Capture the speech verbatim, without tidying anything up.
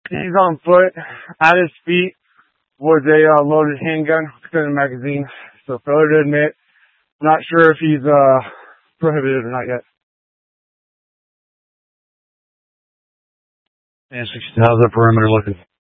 He's on foot. At his feet was a uh, loaded handgun with a magazine. So failure to admit. Not sure if he's uh, prohibited or not yet. And how's the perimeter looking?